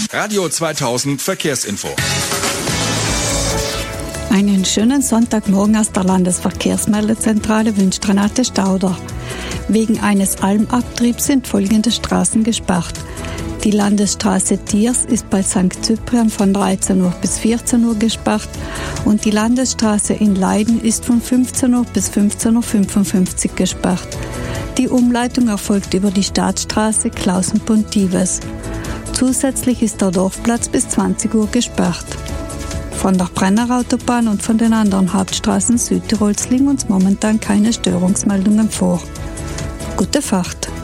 Radio 2000 Verkehrsinfo. Einen schönen Sonntagmorgen aus der Landesverkehrsmeldezentrale wünscht Renate Stauder. Wegen eines Almabtriebs sind folgende Straßen gesperrt. Die Landesstraße Tiers ist bei St. Cyprian von 13 Uhr bis 14 Uhr gesperrt und die Landesstraße in Leiden ist von 15 Uhr bis 15.55 Uhr gesperrt. Die Umleitung erfolgt über die Staatsstraße Klausenbund-Dives. Zusätzlich ist der Dorfplatz bis 20 Uhr gesperrt. Von der Brennerautobahn und von den anderen Hauptstraßen Südtirols liegen uns momentan keine Störungsmeldungen vor. Gute Fahrt!